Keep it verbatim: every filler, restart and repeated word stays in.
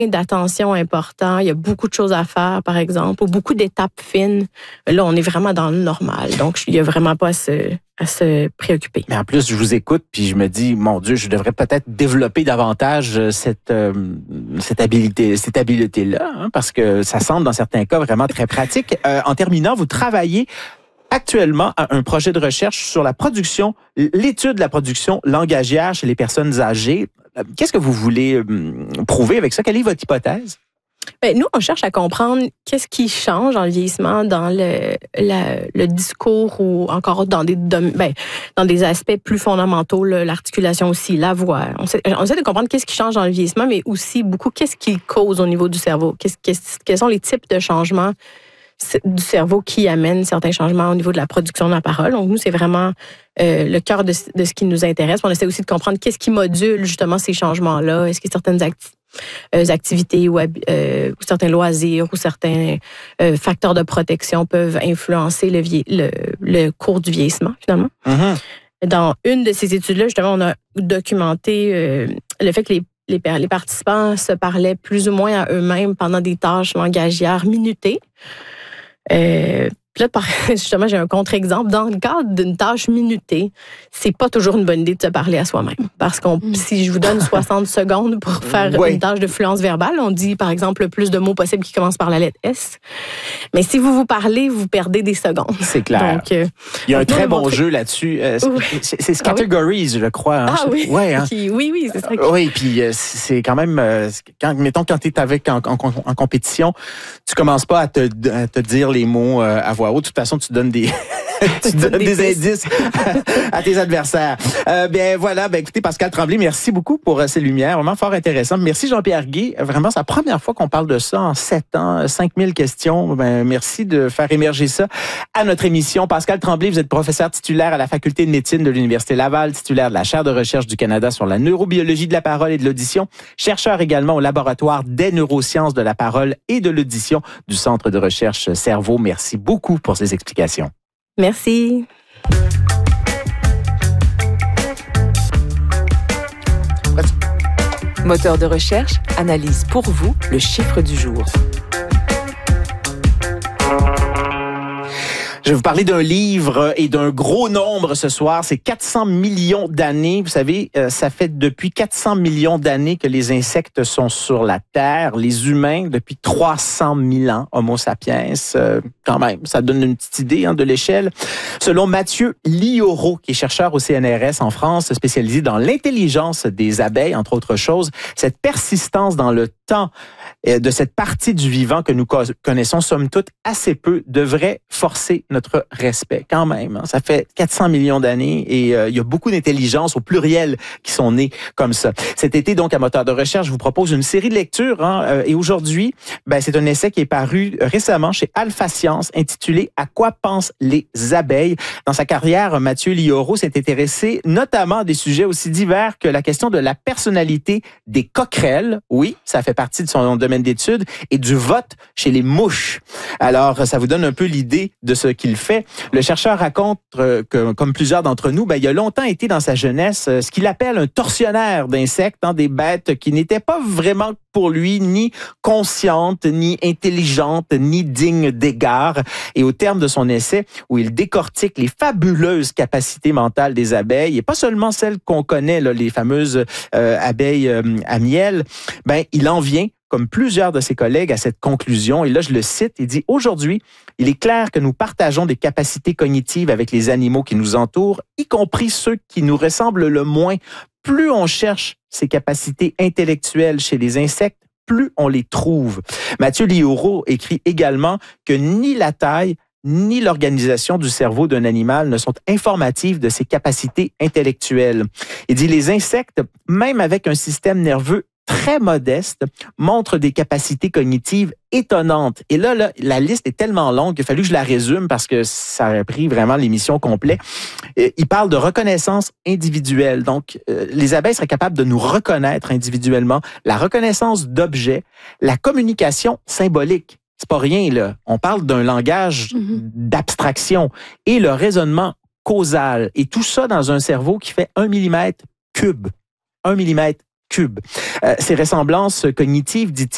d'attention important. Il y a beaucoup de choses à faire, par exemple, ou beaucoup d'étapes fines. Là, on est vraiment dans le normal. Donc, il n'y a vraiment pas à se, à se préoccuper. Mais en plus, je vous écoute, puis je me dis, mon Dieu, je devrais peut-être développer davantage cette, euh, cette habileté, cette habileté-là, hein, parce que ça semble, dans certains cas, vraiment très pratique. Euh, en terminant, vous travaillez actuellement à un projet de recherche sur la production, l'étude de la production langagière chez les personnes âgées. Qu'est-ce que vous voulez euh, prouver avec ça? Quelle est votre hypothèse? Bien, nous, on cherche à comprendre qu'est-ce qui change dans le vieillissement, dans le, la, le discours ou encore dans des, ben, dans des aspects plus fondamentaux, là, l'articulation aussi, la voix. On essaie, on essaie de comprendre qu'est-ce qui change dans le vieillissement, mais aussi beaucoup qu'est-ce qui cause au niveau du cerveau. Qu'est-ce, qu'est-ce, quels sont les types de changements du cerveau qui amènent certains changements au niveau de la production de la parole. Donc, nous, c'est vraiment euh, le cœur de, de ce qui nous intéresse. On essaie aussi de comprendre qu'est-ce qui module justement ces changements-là. Est-ce que certaines acti- euh, activités ou, euh, ou certains loisirs ou certains euh, facteurs de protection peuvent influencer le, vie- le, le cours du vieillissement, finalement. Mm-hmm. Dans une de ces études-là, justement, on a documenté euh, le fait que les Les, les participants se parlaient plus ou moins à eux-mêmes pendant des tâches langagières minutées. Euh, Puis là, justement, j'ai un contre-exemple. Dans le cadre d'une tâche minutée, c'est pas toujours une bonne idée de se parler à soi-même. Parce que mm. si je vous donne soixante secondes pour faire oui. une tâche de fluence verbale, on dit, par exemple, le plus de mots possible qui commencent par la lettre S. Mais si vous vous parlez, vous perdez des secondes. C'est clair. Donc, euh, Il y a un très bon montrer... jeu là-dessus. Euh, oui. C'est, c'est Categories, ah, oui. je crois. Hein? Ah oui, ouais, hein? Qui, oui, oui, c'est ça. Euh, oui, puis euh, c'est quand même... Euh, quand, mettons, quand tu es avec en, en, en compétition, tu commences pas à te, à te dire les mots euh, à voix haute. De toute façon, tu donnes des, tu donnes des, des indices à, à tes adversaires. Euh, bien voilà, ben écoutez, Pascal Tremblay, merci beaucoup pour euh, ces lumières, vraiment fort intéressant. Merci Jean-Pierre Guy, vraiment c'est la première fois qu'on parle de ça en sept ans, cinq mille questions. Ben merci de faire émerger ça à notre émission. Pascal Tremblay, vous êtes professeur titulaire à la Faculté de médecine de l'Université Laval, titulaire de la chaire de recherche du Canada sur la neurobiologie de la parole et de l'audition, chercheur également au laboratoire des neurosciences de la parole et de l'audition du Centre de recherche Cerveau. Merci beaucoup pour ces explications. Merci. Moteur de recherche analyse pour vous le chiffre du jour. Je vais vous parler d'un livre et d'un gros nombre ce soir. C'est quatre cents millions d'années. Vous savez, ça fait depuis quatre cents millions d'années que les insectes sont sur la Terre. Les humains, depuis trois cent mille ans, Homo sapiens. Euh, quand même, ça donne une petite idée hein, de l'échelle. Selon Mathieu Liauraud, qui est chercheur au C N R S en France, spécialisé dans l'intelligence des abeilles, entre autres choses, cette persistance dans le temps de cette partie du vivant que nous connaissons, somme toute, assez peu, devrait forcer notre respect quand même. Hein. Ça fait quatre cents millions d'années et euh, il y a beaucoup d'intelligences au pluriel qui sont nées comme ça. Cet été, donc, à Moteur de recherche, je vous propose une série de lectures. Hein, euh, et aujourd'hui, ben, c'est un essai qui est paru récemment chez Alpha Science intitulé « À quoi pensent les abeilles ?» Dans sa carrière, Mathieu Liauraud s'est intéressé notamment à des sujets aussi divers que la question de la personnalité des coquerelles. Oui, ça fait partie de son domaine d'études et du vote chez les mouches. Alors, ça vous donne un peu l'idée de ce qu'il fait. Le chercheur raconte que, comme plusieurs d'entre nous, ben, il a longtemps été dans sa jeunesse ce qu'il appelle un tortionnaire d'insectes, hein, des bêtes qui n'étaient pas vraiment pour lui ni conscientes, ni intelligentes, ni dignes d'égard. Et au terme de son essai, où il décortique les fabuleuses capacités mentales des abeilles, et pas seulement celles qu'on connaît, là, les fameuses euh, abeilles euh, à miel, ben, il en vient comme plusieurs de ses collègues, à cette conclusion. Et là, je le cite, il dit « Aujourd'hui, il est clair que nous partageons des capacités cognitives avec les animaux qui nous entourent, y compris ceux qui nous ressemblent le moins. Plus on cherche ces capacités intellectuelles chez les insectes, plus on les trouve. » Mathieu Liauraud écrit également que ni la taille ni l'organisation du cerveau d'un animal ne sont informatives de ses capacités intellectuelles. Il dit « Les insectes, même avec un système nerveux très modeste, montre des capacités cognitives étonnantes. » Et là, là, la liste est tellement longue qu'il a fallu que je la résume parce que ça aurait pris vraiment l'émission complète. Il parle de reconnaissance individuelle. Donc, euh, les abeilles seraient capables de nous reconnaître individuellement, la reconnaissance d'objets, la communication symbolique. C'est pas rien, là. On parle d'un langage mm-hmm. d'abstraction et le raisonnement causal. Et tout ça dans un cerveau qui fait un millimètre cube. Un millimètre cube. Euh, ces ressemblances cognitives, dit-il,